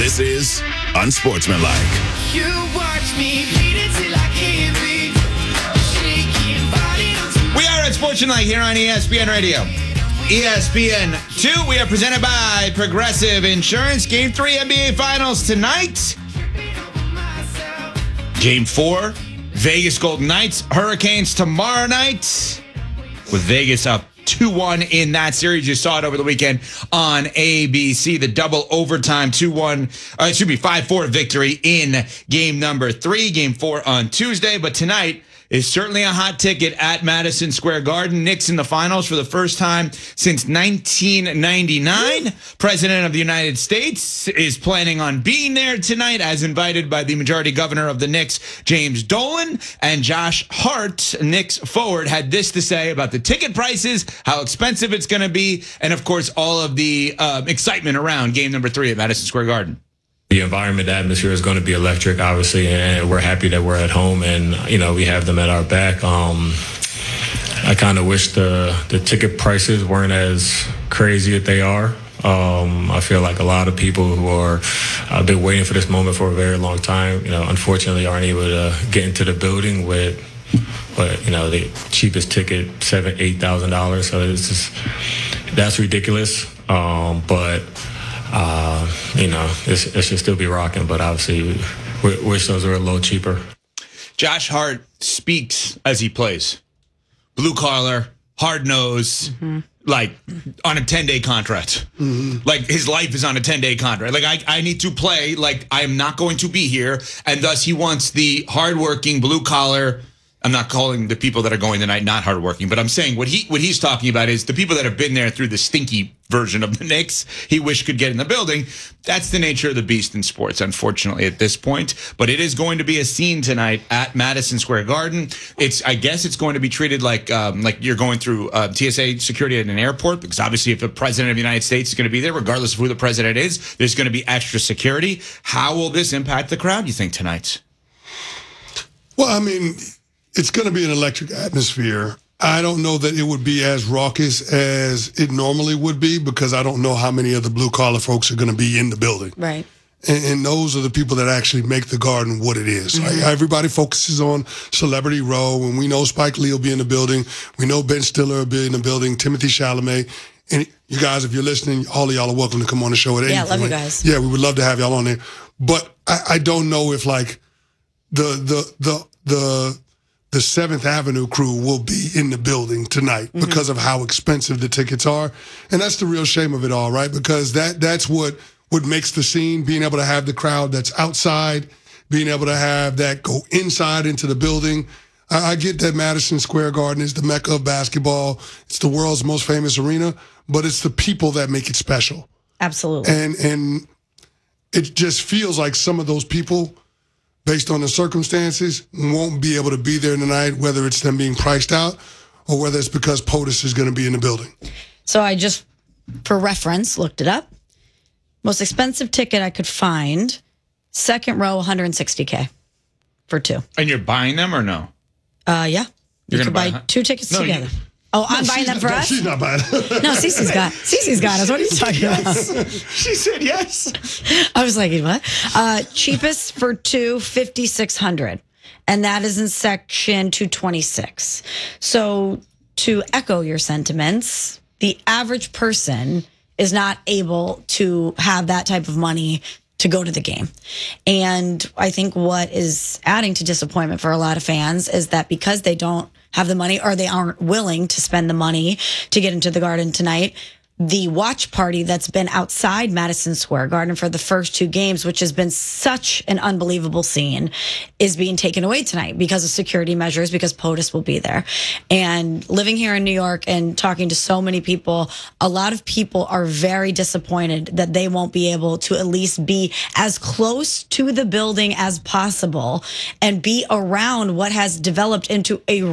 This is Unsportsmanlike. You watch me beat it till I can't breathe. Shaking body. We are at Sportsmanlike here on ESPN Radio. ESPN 2, we are presented by Progressive Insurance. Game 3 NBA Finals tonight. Game 4, Vegas Golden Knights, Hurricanes tomorrow night. With Vegas up 2-1 in that series. You saw it over the weekend on ABC. The double overtime 5-4 victory in game number 3. Game 4 on Tuesday. But tonight is certainly a hot ticket at Madison Square Garden. Knicks in the finals for the first time since 1999. President of the United States is planning on being there tonight as invited by the majority governor of the Knicks, James Dolan. And Josh Hart, Knicks forward, had this to say about the ticket prices, how expensive it's going to be, and of course all of the excitement around game number 3 at Madison Square Garden. The environment, the atmosphere is going to be electric, obviously, and we're happy that we're at home and, we have them at our back. I kind of wish the ticket prices weren't as crazy as they are. I feel like a lot of people who have been waiting for this moment for a very long time, unfortunately aren't able to get into the building with the cheapest ticket, $7,000, $8,000. So it's just, that's ridiculous. It should still be rocking, but obviously we wish those were a little cheaper. Josh Hart speaks as he plays. Blue collar, hard nose, like on a 10-day contract. Like his life is on a 10-day contract. Like I need to play like I am not going to be here. And thus he wants the hardworking blue collar. I'm not calling the people that are going tonight not hardworking, but I'm saying what he's talking about is the people that have been there through the stinky version of the Knicks he wish could get in the building. That's the nature of the beast in sports, unfortunately, at this point. But it is going to be a scene tonight at Madison Square Garden. I guess it's going to be treated like you're going through TSA security at an airport, because obviously if the president of the United States is going to be there, regardless of who the president is, there's going to be extra security. How will this impact the crowd, you think, tonight? Well, I mean, it's going to be an electric atmosphere. I don't know that it would be as raucous as it normally would be, because I don't know how many of the blue-collar folks are going to be in the building. Right. And those are the people that actually make the Garden what it is. Like, everybody focuses on Celebrity Row, and we know Spike Lee will be in the building. We know Ben Stiller will be in the building, Timothy Chalamet. And you guys, if you're listening, all of y'all are welcome to come on the show at any point. Yeah, love you guys. Yeah, we would love to have y'all on there. But I don't know if, like, the 7th Avenue crew will be in the building tonight because of how expensive the tickets are. And that's the real shame of it all, right? Because that's what makes the scene, being able to have the crowd that's outside, being able to have that go inside into the building. I get that Madison Square Garden is the mecca of basketball. It's the world's most famous arena, but it's the people that make it special. Absolutely. And it just feels like some of those people, based on the circumstances, won't be able to be there tonight, whether it's them being priced out or whether it's because POTUS is going to be in the building. So I just, for reference, looked it up. Most expensive ticket I could find, second row, $160K for 2. And you're buying them or no? Yeah. You could buy 2 tickets together. I'm buying them for us? She's not buying them. No, Cece's got us. What are you talking about? She said yes. I was like, what? Cheapest for 2, $5,600. And that is in section 226. So to echo your sentiments, the average person is not able to have that type of money to go to the game. And I think what is adding to disappointment for a lot of fans is that because they don't have the money, or they aren't willing to spend the money to get into the Garden tonight, the watch party that's been outside Madison Square Garden for the first 2 games, which has been such an unbelievable scene, is being taken away tonight because of security measures, because POTUS will be there. And living here in New York and talking to so many people, a lot of people are very disappointed that they won't be able to at least be as close to the building as possible and be around what has developed into a